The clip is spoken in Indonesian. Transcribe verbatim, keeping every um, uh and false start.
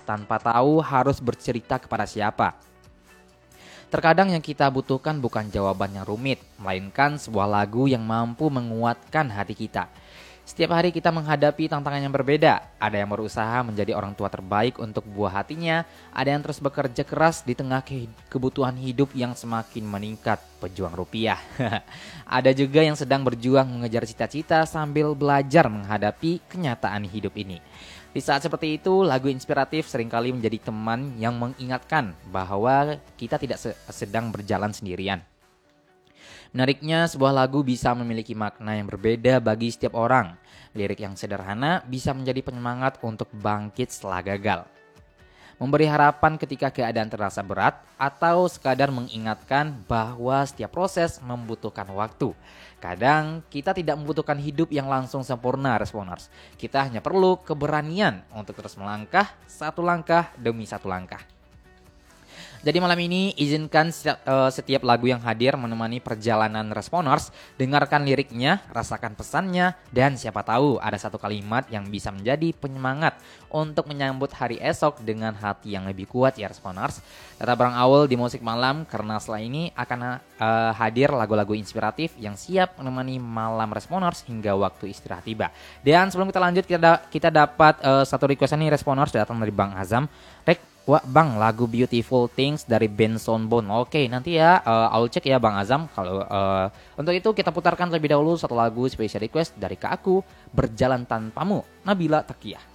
tanpa tahu harus bercerita kepada siapa. Terkadang yang kita butuhkan bukan jawaban yang rumit, melainkan sebuah lagu yang mampu menguatkan hati kita. Setiap hari kita menghadapi tantangan yang berbeda. Ada yang berusaha menjadi orang tua terbaik untuk buah hatinya, ada yang terus bekerja keras di tengah ke- kebutuhan hidup yang semakin meningkat, pejuang rupiah. Ada juga yang sedang berjuang mengejar cita-cita sambil belajar menghadapi kenyataan hidup ini. Di saat seperti itu, lagu inspiratif seringkali menjadi teman yang mengingatkan bahwa kita tidak se- sedang berjalan sendirian. Menariknya, sebuah lagu bisa memiliki makna yang berbeda bagi setiap orang. Lirik yang sederhana bisa menjadi penyemangat untuk bangkit setelah gagal, memberi harapan ketika keadaan terasa berat, atau sekadar mengingatkan bahwa setiap proses membutuhkan waktu. Kadang kita tidak membutuhkan hidup yang langsung sempurna, Responers. Kita hanya perlu keberanian untuk terus melangkah satu langkah demi satu langkah. Jadi malam ini izinkan setiap, uh, setiap lagu yang hadir menemani perjalanan Responers. Dengarkan liriknya, rasakan pesannya, dan siapa tahu ada satu kalimat yang bisa menjadi penyemangat untuk menyambut hari esok dengan hati yang lebih kuat ya Responers. Tetap bareng Aul di Musik Malam karena setelah ini akan uh, hadir lagu-lagu inspiratif yang siap menemani malam Responers hingga waktu istirahat tiba. Dan sebelum kita lanjut kita, da- kita dapat uh, satu requestan nih Responers datang dari Bang Azam. Rek, wah bang, lagu Beautiful Things dari band Soundbound. Oke, nanti ya uh, I'll cek ya Bang Azam. Kalau uh, untuk itu kita putarkan terlebih dahulu satu lagu special request dari Kak Aku, Berjalan Tanpamu, Nabila Taqiyah.